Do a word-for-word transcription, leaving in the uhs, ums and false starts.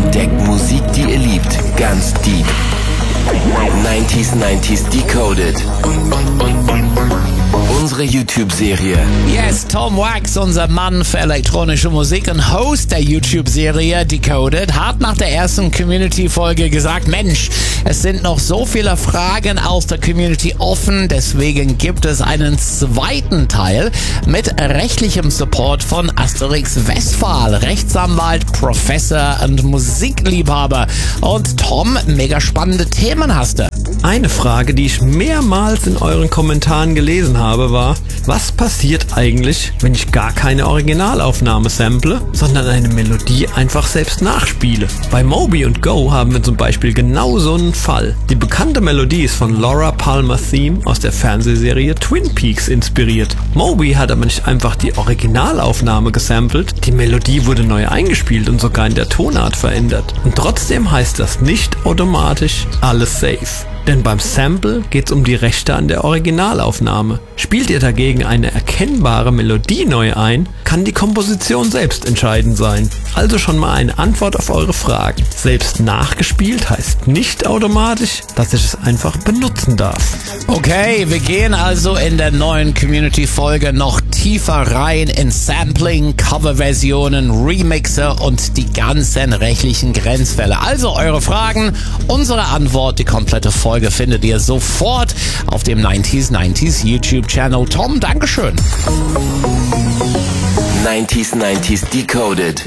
Entdeckt Musik, die ihr liebt, ganz deep. neunziger neunzig Decoded. Unsere YouTube-Serie. Yes, Tom Wax, unser Mann für elektronische Musik und Host der YouTube-Serie Decoded, hat nach der ersten Community-Folge gesagt, Mensch, es sind noch so viele Fragen aus der Community offen, deswegen gibt es einen zweiten Teil mit rechtlichem Support von Asterix Westphal, Rechtsanwalt, Professor und Musikliebhaber. Und Tom, mega spannende Themen hast du. Eine Frage, die ich mehrmals in euren Kommentaren gelesen habe, war, was passiert eigentlich, wenn ich gar keine Originalaufnahme sample, sondern eine Melodie einfach selbst nachspiele? Bei Moby und Go haben wir zum Beispiel genau so einen Fall. Die bekannte Melodie ist von Laura Palmer Theme aus der Fernsehserie Twin Peaks inspiriert. Moby hat aber nicht einfach die Originalaufnahme gesampelt, die Melodie wurde neu eingespielt und sogar in der Tonart verändert. Und trotzdem heißt das nicht automatisch alles safe. Denn beim Sample geht es um die Rechte an der Originalaufnahme. Spielt ihr dagegen eine erkennbare Melodie neu ein, kann die Komposition selbst entscheidend sein. Also schon mal eine Antwort auf eure Fragen. Selbst nachgespielt heißt nicht automatisch, dass ich es einfach benutzen darf. Okay, wir gehen also in der neuen Community-Folge noch tiefer rein in Sampling, Coverversionen, Remixe und die ganzen rechtlichen Grenzfälle. Also eure Fragen, unsere Antwort, die komplette Folge findet ihr sofort auf dem neunziger neunzig YouTube-Channel. Tom, Dankeschön. neunziger neunzig Decoded.